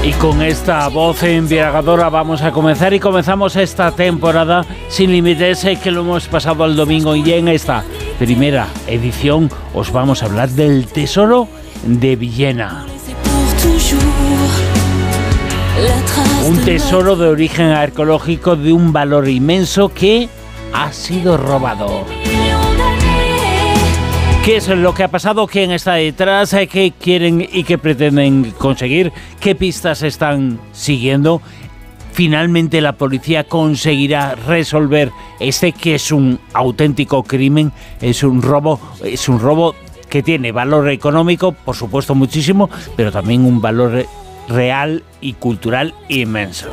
Y con esta voz embriagadora vamos a comenzar y comenzamos esta temporada sin límites que lo hemos pasado el domingo, y en esta primera edición os vamos a hablar del Tesoro de Villena. Un tesoro de origen arqueológico de un valor inmenso que ha sido robado. ¿Qué es lo que ha pasado? ¿Quién está detrás? ¿Qué quieren y qué pretenden conseguir? ¿Qué pistas están siguiendo? ¿Finalmente la policía conseguirá resolver que es un auténtico crimen? Es un robo que tiene valor económico, por supuesto muchísimo, pero también un valor real y cultural inmenso.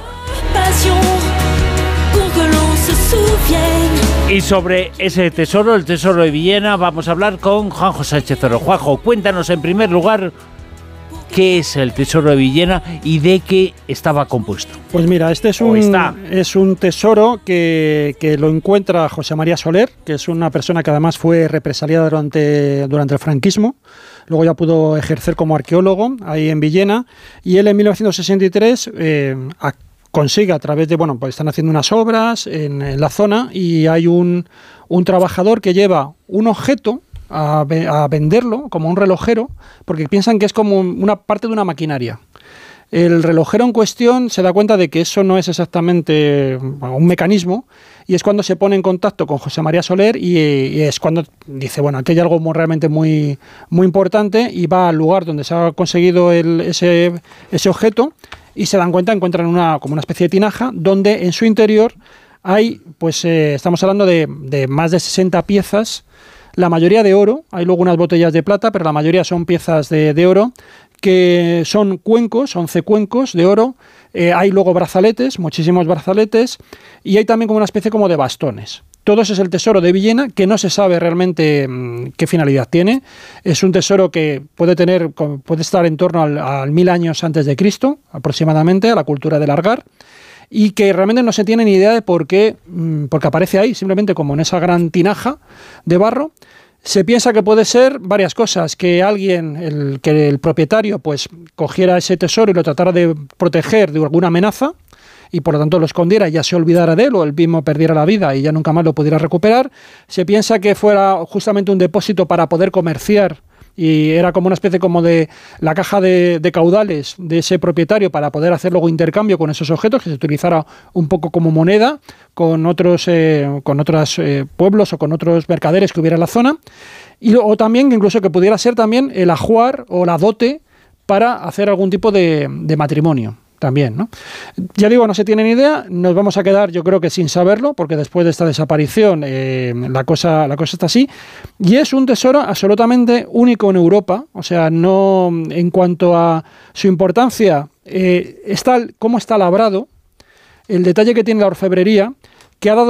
Y sobre ese tesoro, el Tesoro de Villena, vamos a hablar con Juanjo Sánchez Oro. Juanjo, cuéntanos en primer lugar qué es el Tesoro de Villena y de qué estaba compuesto. Pues mira, este es un tesoro que lo encuentra José María Soler, que es una persona que además fue represaliada durante el franquismo. Luego ya pudo ejercer como arqueólogo ahí en Villena, y él en 1963 consigue, a través de, pues están haciendo unas obras en la zona, y hay un trabajador que lleva un objeto a venderlo como un relojero, porque piensan que es como una parte de una maquinaria. El relojero en cuestión se da cuenta de que eso no es exactamente un mecanismo, y es cuando se pone en contacto con José María Soler, y es cuando dice, aquí hay algo realmente muy, muy importante, y va al lugar donde se ha conseguido ese objeto, y se dan cuenta, encuentran como una especie de tinaja, donde en su interior hay, estamos hablando de más de 60 piezas, la mayoría de oro. Hay luego unas botellas de plata, pero la mayoría son piezas de oro, que son cuencos, 11 cuencos de oro. Hay luego brazaletes, muchísimos brazaletes, y hay también como una especie como de bastones. Todo eso es el Tesoro de Villena, que no se sabe realmente qué finalidad tiene. Es un tesoro que puede estar en torno al 1000 años antes de Cristo, aproximadamente, a la cultura del Argar, y que realmente no se tiene ni idea de por qué, porque aparece ahí, simplemente como en esa gran tinaja de barro. Se piensa que puede ser varias cosas, que el propietario cogiera ese tesoro y lo tratara de proteger de alguna amenaza, y por lo tanto lo escondiera y ya se olvidara de él, o él mismo perdiera la vida y ya nunca más lo pudiera recuperar. Se piensa que fuera justamente un depósito para poder comerciar, y era como una especie como de la caja de caudales de ese propietario para poder hacer luego intercambio con esos objetos, que se utilizara un poco como moneda con otros pueblos o con otros mercaderes que hubiera en la zona, o también incluso que pudiera ser también el ajuar o la dote para hacer algún tipo de matrimonio también, ¿no? Ya digo, no se tiene ni idea. Nos vamos a quedar, yo creo que sin saberlo, porque después de esta desaparición la cosa está así, y es un tesoro absolutamente único en Europa. O sea, no, en cuanto a su importancia, cómo está labrado, el detalle que tiene la orfebrería, que ha dado